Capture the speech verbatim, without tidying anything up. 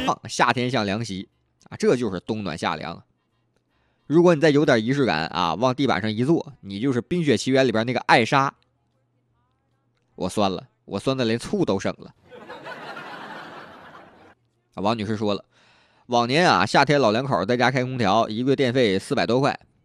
夏天像凉席啊，这就是冬暖夏凉。如果你再有点仪式感啊，往地板上一坐，你就是《冰雪奇缘》里边那个艾莎。我酸了，我酸的连醋都省了。啊，王女士说了，往年啊夏天老两口在家开空调，一个月电费四百多块，